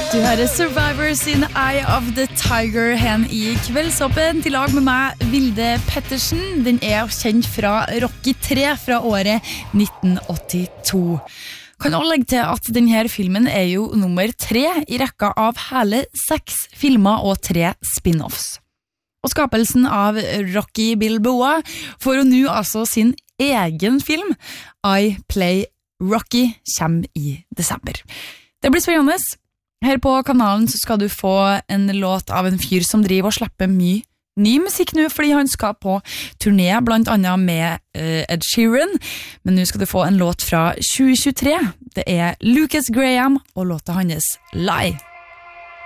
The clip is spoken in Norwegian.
Du hører Survivors in Eye of the Tiger hen I Kveldsoppen til lag med meg, Vilde Pettersen. Den kjent fra Rocky 3 fra året 1982. Kan også legge til at denne filmen jo nummer 3 I rekka av hele 6 filmer og 3 spin-offs. Og skapelsen av Rocky Balboa får hun nå altså sin egen film, I Play Rocky, kommer I desember. Det blir spennende. Her på kanalen så skal du få en låt av en fyr som driver og slipper mye ny musikk nå, fordi han skal på turné, blant annet med Ed Sheeran. Men nå skal du få en låt fra 2023. Det Lucas Graham og låta hans Lie.